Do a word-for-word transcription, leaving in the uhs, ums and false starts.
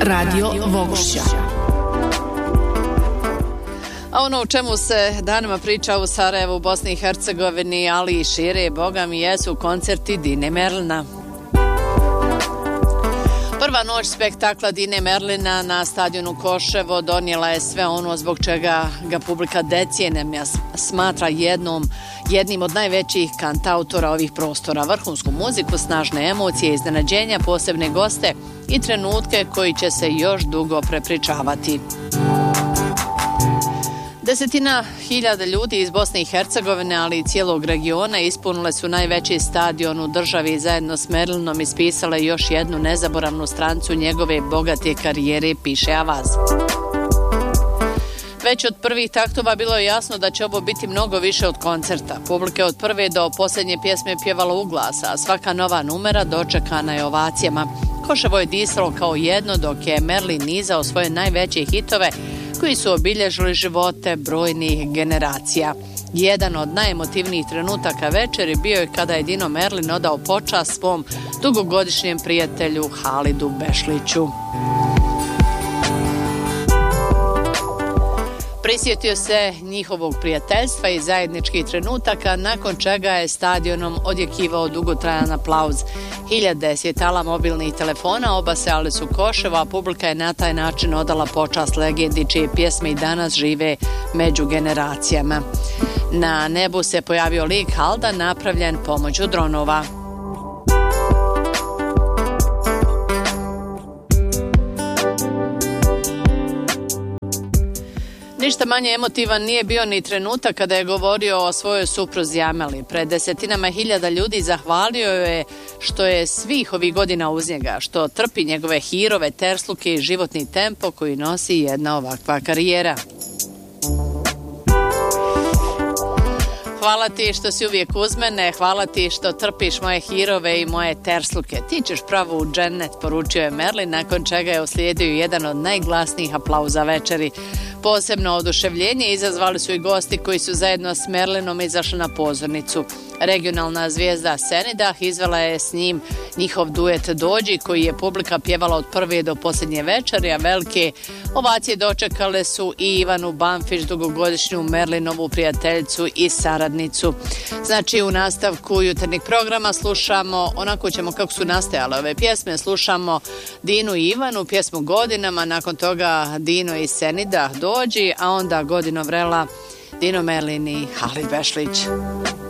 Radio Vogošća. A ono o čemu se danima priča u Sarajevu, u Bosni i Hercegovini, ali i šire, boga mi, jesu koncerti Dine Merlina. Prva noć spektakla Dine Merlina na stadionu Koševo donijela je sve ono zbog čega ga publika decenijama smatra jednom, jednim od najvećih kantautora ovih prostora. Vrhunsku muziku, snažne emocije, iznenađenja, posebne goste i trenutke koji će se još dugo prepričavati. Desetina hiljada ljudi iz Bosne i Hercegovine, ali i cijelog regiona ispunile su najveći stadion u državi i zajedno s Merlinom ispisale još jednu nezaboravnu strancu njegove bogate karijere, piše Avaz. Već od prvih taktova bilo je jasno da će ovo biti mnogo više od koncerta. Publika od prve do posljednje pjesme pjevala u glas, a svaka nova numera dočekana je ovacijama. Koševo je disalo kao jedno dok je Merlin nizao svoje najveće hitove koji su obilježili živote brojnih generacija. Jedan od najemotivnijih trenutaka večeri bio je kada je Dino Merlin odao počast svom dugogodišnjem prijatelju Halidu Bešliću. Prisjetio se njihovog prijateljstva i zajedničkih trenutaka, nakon čega je stadionom odjekivao dugotrajan aplauz. Hiljade svjetala mobilnih telefona obasjali su Koševo, a publika je na taj način odala počast legendi čije pjesme i danas žive među generacijama. Na nebu se pojavio lik Halda napravljen pomoću dronova. Ništa manje emotivan nije bio ni trenutak kada je govorio o svojoj supruzi Ameli. Pred desetinama hiljada ljudi zahvalio je što je svih ovih godina uz njega, što trpi njegove hirove, tersluke i životni tempo koji nosi jedna ovakva karijera. Hvala ti što si uvijek uz mene, hvala ti što trpiš moje hirove i moje tersluke. Ti ćeš pravo u džennet, poručio je Merlin, nakon čega je uslijedio jedan od najglasnijih aplauza večeri. Posebno oduševljenje izazvali su i gosti koji su zajedno s Merlinom izašli na pozornicu. Regionalna zvijezda Senidah izvela je s njim njihov duet Dođi, koji je publika pjevala od prve do posljednje večeri, a velike ovacije dočekale su i Ivanu Banfić, dugogodišnju Merlinovu prijateljicu i saradnicu. Znači, u nastavku jutarnjeg programa slušamo, onako ćemo kako su nastajale ove pjesme, slušamo Dinu i Ivanu, pjesmu Godinama, nakon toga Dino i Senidah Dođi, a onda Godino vrela Dino Merlin i Halid Bešlić.